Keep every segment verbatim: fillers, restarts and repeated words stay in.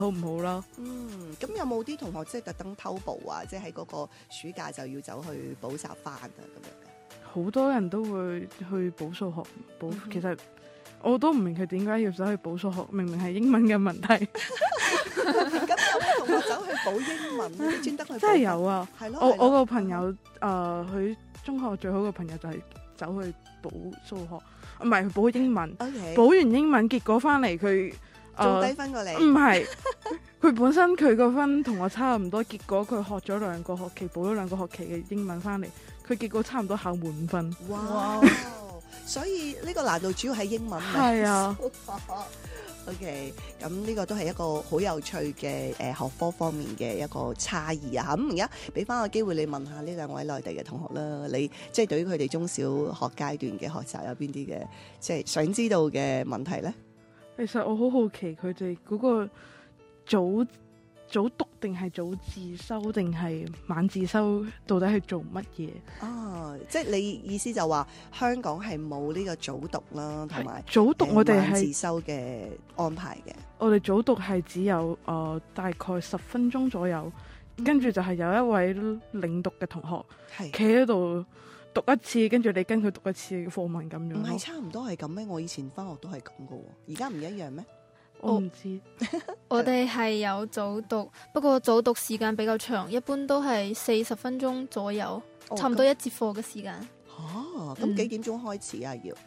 好唔好啦？ 嗯，咁有冇啲同學即係特登偷步啊？即係喺嗰個暑假就要走去補習班啊咁樣嘅？ 好多人都會去補數學，補、 嗯、 其實我都唔明佢點解要走去補數學，明明係英文嘅問題。 咁有冇同學走去補英文？你專登去補？ 真係有啊！ 係咯， 我我個朋友誒，佢、呃、中學最好嘅朋友就係走去補數學，唔係去補英文。 Okay. 補完英文，結果翻嚟佢做低分過你？ 唔係，佢本身佢個分同我差唔多，結果佢學咗兩個學期，補咗兩個學期嘅英文翻嚟，佢結果差唔多考滿分。 哇！所以呢個難度主要係英文。 係啊。 OK， 咁呢個都係一個好有趣嘅誒、呃、學科方面嘅一個差異啊！咁而家俾翻個機會你問下呢兩位內地嘅同學啦，你即係對於佢哋中小學階段嘅學習有邊啲嘅即係想知道嘅問題呢？ 其實我好好奇佢哋嗰個早早讀定係早自修定係晚自修，到底係做乜嘢？ 哦，即係你意思就話香港係冇呢個早讀啦，同埋早讀我哋係、 呃、自修嘅安排嘅。 我哋早讀係只有誒、呃、大概十分鐘左右，嗯、跟住就係有一位領讀嘅同學企喺度讀一次，跟住你跟佢讀一次嘅課文咁樣。 唔係差唔多係咁咩？我以前返學都係咁嘅喎，而家唔一樣咩？ 我唔知。 我哋係有早讀，不過早讀時間比較長，一般都係四十分鐘左右，哦、差唔多一節課嘅時間。 哦，咁幾點鐘開始啊？要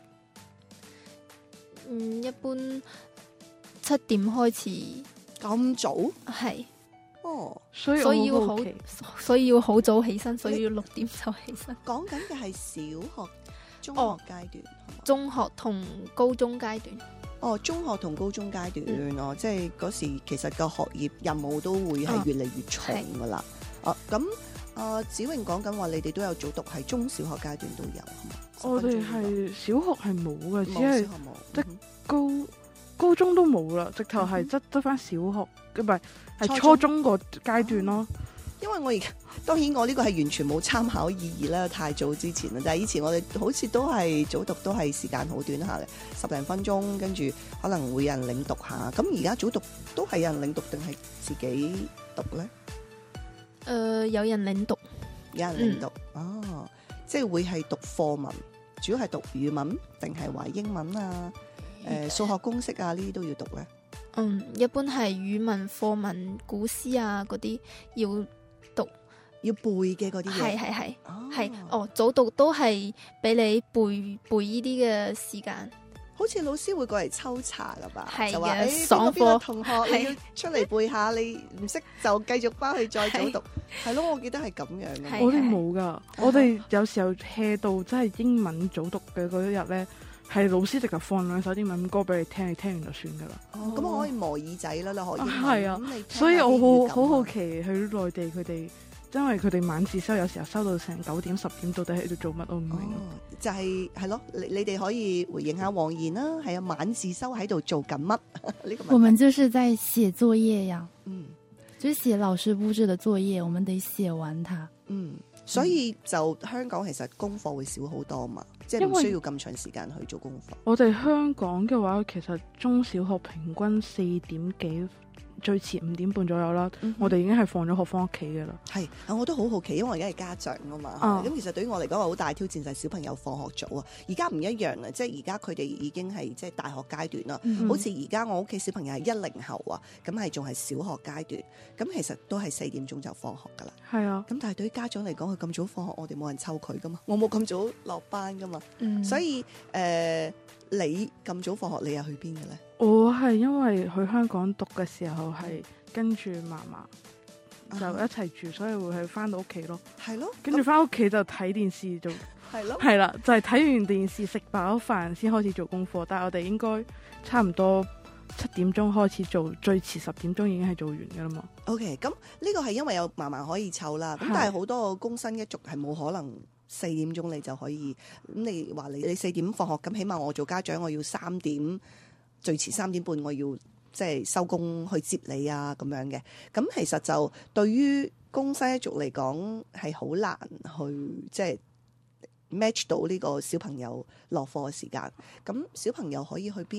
嗯，一般七點開始。 咁早？ 係。 哦， 所以所以要好，所以要好早起身，所以要六點就起身。 講緊嘅係小學、中學階段， 哦、中學同高中階段。 哦，中學同高中階段、嗯、哦，即係嗰時其實個學業任務都會係越嚟越重噶啦。哦，咁啊，子穎講緊話，你哋都有早讀，係中小學階段都有，係嘛？ 我哋係小學係冇嘅，只係即係高、嗯、高中都冇啦，直頭係執得翻小學，唔係係初中個階段咯。 因為我而家當然我呢個係完全冇參考意義啦，太早之前啦。但係以前我哋好似都係早讀，都係時間好短下嘅，十零分鐘，跟住可能會有人領讀下。咁而家早讀都係有人領讀定係自己讀咧？ 誒、呃，有人領讀， 有人領讀、嗯、哦，即係會係讀課文，主要係讀語文定係話英文啊？誒、呃，數學公式啊呢啲都要讀咧？ 嗯，一般係語文、課文、古詩啊嗰啲要。 要背嘅嗰啲嘢， 係係係，係哦，早讀都係俾你背背呢啲嘅時間。 好似老師會過嚟抽查噶吧？ 係就話誒， 爽課、欸、 同學你要出嚟背下，你唔識就繼續翻去再早讀。係咯，我記得係咁樣嘅。 我哋冇噶，我哋有時候 hea 到真係英文早讀嘅嗰一日咧，係老師直頭放兩首英文歌俾你聽，你聽完就算噶啦。哦，咁我可以磨耳仔啦，你可以。係啊，所以我好好好奇去內地佢哋。因為佢哋晚自修有時候收到成九點十點，到底喺度做乜我唔明。哦， 就係係咯，你你哋可以回應下黃妍啦，係啊，晚自修喺度做緊乜？呢個問題。 我們就是在寫作業呀， 嗯， 就是寫老師布置的作業，我們得寫完它。 嗯，所以就香港其實功課會少好多嘛，即係唔需要咁長時間去做功課。 我哋香港嘅話，其實中小學平均四點幾。最遲五點半左右啦，嗯、我哋已經係放咗學翻屋企嘅啦。 係啊，我都好好奇，因為我而家係家長啊嘛。咁、啊、其實對於我嚟講，好大挑戰就係小朋友放學早啊。而家唔一樣啦，即係而家佢哋已經係即係大學階段啦。嗯、好似而家我屋企小朋友係一零後啊，咁係仲係小學階段，咁其實都係四點鐘就放學噶啦。係啊。咁但係對於家長嚟講，佢咁早放學，我哋冇人湊佢噶嘛，我冇咁早落班噶嘛。嗯、所以誒、呃，你咁早放學，你又去邊嘅咧？ 我係因為去香港讀嘅時候係跟住嫲嫲就一齊住，所以會係翻到屋企咯。係咯，跟住翻屋企就睇電視就係咯，係啦，就係、是、睇完電視食飽飯先開始做功課。但係我哋應該差唔多七點鐘開始做，最遲十點鐘已經係做完噶啦嘛。OK， 咁呢個係因為有嫲嫲可以湊啦。咁但係好多工薪一族係冇可能四點鐘你就可以。咁你話你你四點放學，咁起碼我做家長我要三點。最遲三點半我要即係收工去接你啊咁樣嘅，咁其實就對於工薪一族嚟講係好難去即係 match 到呢個小朋友落課嘅時間。咁小朋友可以去邊呢？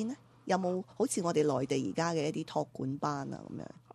有冇好似我哋內地而家嘅一啲託管班啊咁樣？